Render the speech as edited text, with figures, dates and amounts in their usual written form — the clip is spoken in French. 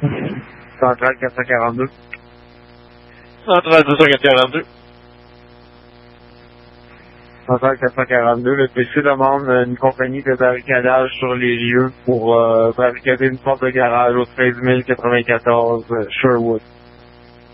Centrale 442. Centrale 242. Centrale 442, le PC demande une compagnie de barricadage sur les lieux pour barricader une porte de garage au 13 094 Sherwood.